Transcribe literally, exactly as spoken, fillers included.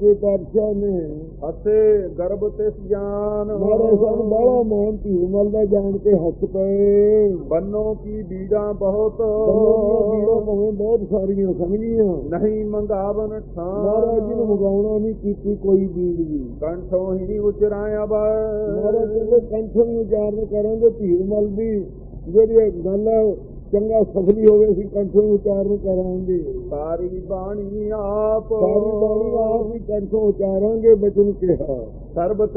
ਸੱਚੇ ਪਾਤਸ਼ਾਹ ਨੇ ਅਸੇ ਗਰਭ ਤਿਸ ਜਾਨ ਮਾਰੇ ਸਨ ਬਾਲਾ ਮੋਹਨ ਧੀਰਮਲ ਦਾ ਜਾਣ ਕੇ ਹੱਥ ਪਏ। ਬੰਨੋ ਕੀ ਬੀੜਾਂ ਬਹੁਤ ਬੀੜਾਂ ਭਾਵੇਂ ਬਹੁਤ ਸਾਰੀਆਂ ਸਮਝੀਆਂ, ਨਹੀਂ ਮੰਗਾਵਨ ਠਾਂ ਮਹਾਰਾਜ ਜੀ ਨੂੰ ਮੰਗਾਉਣਾ ਨਹੀਂ ਕੀਤੀ ਕੋਈ ਬੀੜ ਵੀ। ਕੰਠੋਂ ਹੀ ਉਚਰਾਇਆ ਬਾ ਮਹਾਰਾਜ ਕਹਿੰਦੇ ਕੰਠੋਂ ਹੀ ਉਚਾਰਨ ਕਰਾਂਗੇ। ਧੀਰਮਲ ਦੀ ਜਿਹੜੀ ਗੱਲ ਹੈ ਚੰਗਾ ਸਫਲੀ ਹੋਵੇ ਅਸੀਂ ਕੰਠੋਂ ਉਚਾਰਨ ਕਰਾਂਗੇ। ਸਾਰੀ ਬਾਣੀ ਆਪ ਸਾਰੀ ਬਾਣੀ ਆਪ ਹੀ ਕੰਠੋਂ ਉਚਾਰਾਂਗੇ। ਬਚਨ ਕਿਹਾ ਸਰਬ